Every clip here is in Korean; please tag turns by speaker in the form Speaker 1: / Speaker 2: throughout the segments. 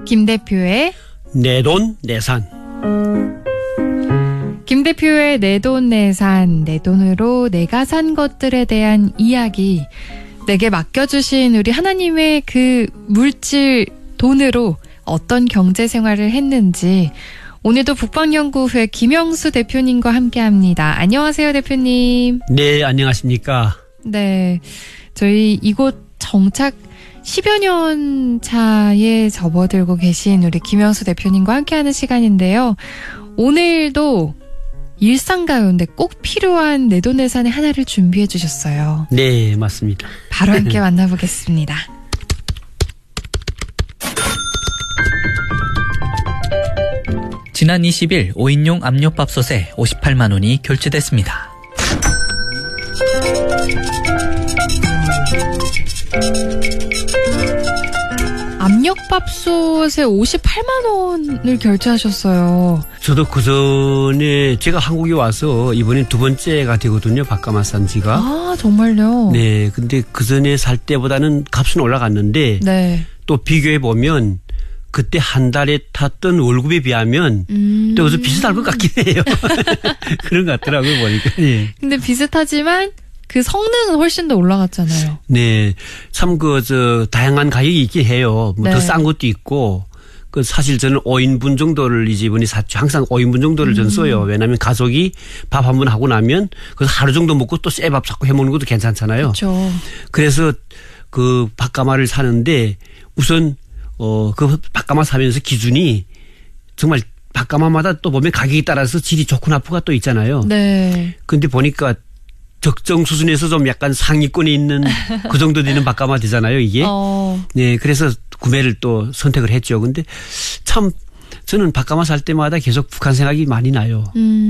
Speaker 1: 김 대표의
Speaker 2: 내돈 내산.
Speaker 1: 김 대표의 내돈내산, 내 돈으로 내가 산 것들에 대한 이야기, 내게 맡겨주신 우리 하나님의 그 물질 돈으로 어떤 경제 생활을 했는지 오늘도 북방연구회 김영수 대표님과 함께합니다. 안녕하세요, 대표님.
Speaker 2: 네, 안녕하십니까.
Speaker 1: 네, 저희 이곳 정착 10여 년 차에 접어들고 계신 우리 김영수 대표님과 함께하는 시간인데요. 오늘도 일상 가운데 꼭 필요한 내돈내산의 하나를 준비해 주셨어요.
Speaker 2: 네, 맞습니다.
Speaker 1: 바로 함께 만나보겠습니다.
Speaker 3: 지난 20일 5인용 압력밥솥에 58만 원이 결제됐습니다.
Speaker 1: 압력밥솥에 58만 원을 결제하셨어요.
Speaker 2: 저도 그 전에 제가 한국에 와서 이번엔 두 번째가 되거든요. 밥값만 산 지가.
Speaker 1: 아, 정말요?
Speaker 2: 네, 근데 그 전에 살 때보다는 값은 올라갔는데
Speaker 1: 네.
Speaker 2: 또 비교해 보면 그때 한 달에 탔던 월급에 비하면 또 여기서 비슷할 것 같긴 해요. 그런 것 같더라고요, 보니까. 예.
Speaker 1: 근데 비슷하지만 그 성능은 훨씬 더 올라갔잖아요.
Speaker 2: 네. 참, 다양한 가격이 있긴 해요. 뭐
Speaker 1: 네.
Speaker 2: 더 싼 것도 있고. 사실 저는 5인분 정도를 이번에 샀죠. 항상 5인분 정도를 전 써요. 왜냐하면 가족이 밥 한 번 하고 나면 그래서 하루 정도 먹고 또 새 밥 자꾸 해 먹는 것도 괜찮잖아요.
Speaker 1: 그렇죠.
Speaker 2: 그래서 그 밥가마를 사는데 우선 그 밥가마 사면서 기준이 정말 밥가마마다 또 보면 가격에 따라서 질이 좋고 나쁘가 또 있잖아요.
Speaker 1: 네.
Speaker 2: 근데 보니까 적정 수준에서 좀 약간 상위권에 있는 그 정도 되는 밥가마 되잖아요, 이게. 네, 그래서 구매를 또 선택을 했죠. 근데 참 저는 밥가마 살 때마다 계속 북한 생각이 많이 나요.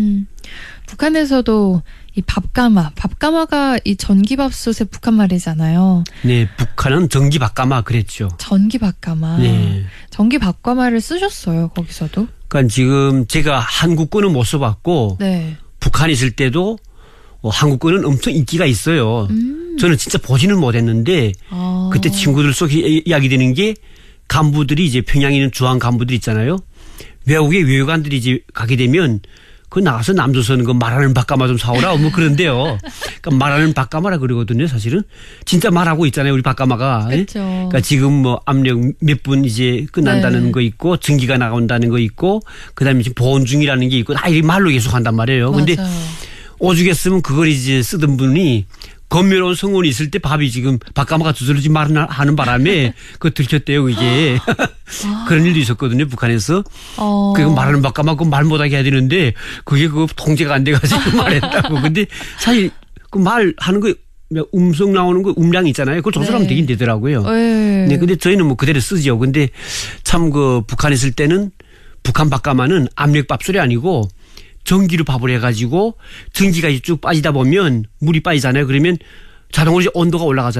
Speaker 1: 북한에서도 이 밥가마가 이 전기밥솥의 북한 말이잖아요.
Speaker 2: 네, 북한은 전기 밥가마 그랬죠.
Speaker 1: 전기 밥가마.
Speaker 2: 네.
Speaker 1: 전기 밥가마를 쓰셨어요, 거기서도?
Speaker 2: 그러니까 지금 제가 한국 거는 못 써봤고
Speaker 1: 네.
Speaker 2: 북한에 있을 때도 한국 거는 엄청 인기가 있어요. 저는 진짜 보지는 못했는데 그때 친구들 속에 이야기되는 게 간부들이 이제 평양에 있는 주한 간부들 있잖아요. 외국에 외교관들이 이제 가게 되면 그 나가서 남조선 그 말하는 밥가마 좀 사오라 뭐 그런데요. 그러니까 말하는 밥가마라 그러거든요. 사실은 진짜 말하고 있잖아요. 우리 밥가마가.
Speaker 1: 그렇죠.
Speaker 2: 그러니까 지금 뭐 압력 몇 분 이제 끝난다는
Speaker 1: 네.
Speaker 2: 거 있고 전기가 나온다는 거 있고 그다음에 지금 보온 중이라는 게 있고 다 이 말로 계속 한단 말이에요. 근데 오죽했으면 그걸 이제 쓰던 분이 건멸한 성원이 있을 때 밥이 지금 밥가마가 두드러지 말하는 바람에 그거 들켰대요, 이게. 그런 일도 있었거든요, 북한에서. 그 말하는 밥가마 그 말 못하게 해야 되는데 그게 그 통제가 안 돼가지고 말했다고. 근데 사실 그 말하는 거 음성 나오는 거 음량 있잖아요. 그걸 조절하면 되긴 되더라고요. 네, 근데 저희는 뭐 그대로 쓰죠. 근데 참 북한에 있을 때는 북한 밥가마는 압력밥솥이 아니고 전기로 밥을 해가지고 전기가 쭉 빠지다 보면 물이 빠지잖아요. 그러면 자동으로 이제 온도가 올라가잖아요.